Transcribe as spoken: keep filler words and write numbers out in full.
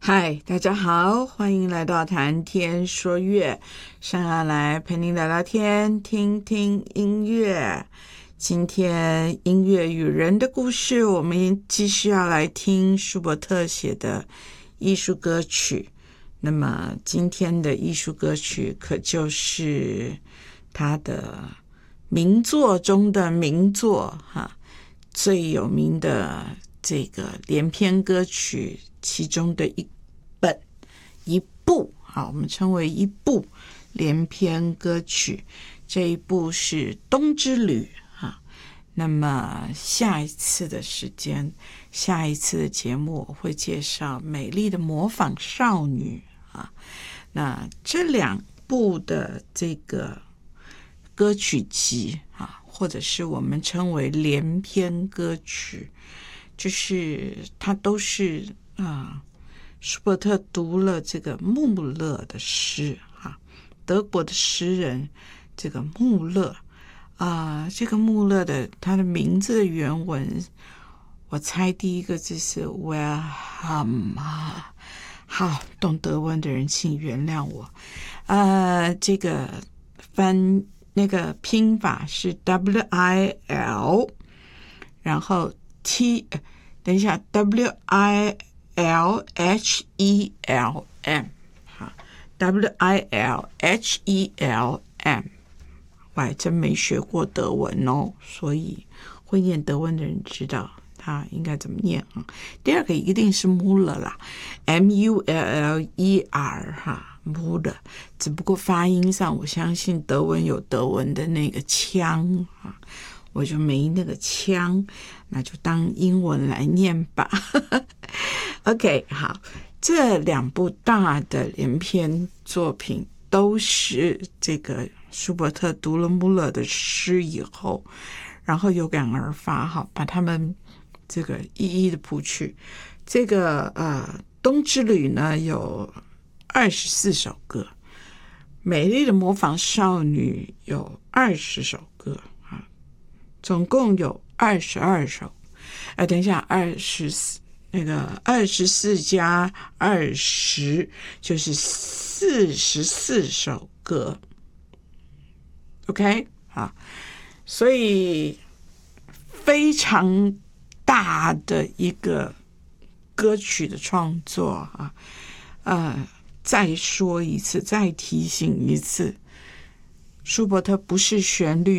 嗨，大家好，欢迎来到谈天说乐，上岸来陪您聊聊天，听听音乐。今天音乐与人的故事，我们继续要来听舒伯特写的艺术歌曲。那么今天的艺术歌曲可就是他的名作中的名作哈，最有名的这个连篇歌曲其中的一本一部，好，我们称为一部连篇歌曲。这一部是《冬之旅》哈。那么下一次的时间，下一次的节目我会介绍《美丽的模仿少女》啊。那这两部的这个歌曲集啊，或者是我们称为连篇歌曲，就是它都是啊，舒伯特读了这个穆勒的诗啊，德国的诗人这个穆勒啊，这个穆勒的他的名字的原文，我猜第一个字是 Wilhelm 啊。好，懂德文的人请原谅我。呃，这个翻那个拼法是 W I L， 然后 T， 等一下 W I L H E L M， 好 W I L H E L M， 我还真没学过德文哦，所以会念德文的人知道它应该怎么念啊。第二个一定是 Muller 啦 M U L L E R 哈 Muller， 只不过发音上我相信德文有德文的那个腔啊，我就没那个腔，那就当英文来念吧。OK， 好，这两部大的连篇作品都是这个舒伯特读了穆勒的诗以后，然后有感而发，哈，把他们这个一一的谱曲。这个呃，冬之旅呢有二十四首歌，美丽的模仿少女有二十首歌啊，总共有二十二首。哎，等一下，二十四那个二十四加二十就是四十四首歌。OK， 好，所以非常大的一个歌曲的创作啊，呃，再说一次，再提醒一次，舒伯特不是旋律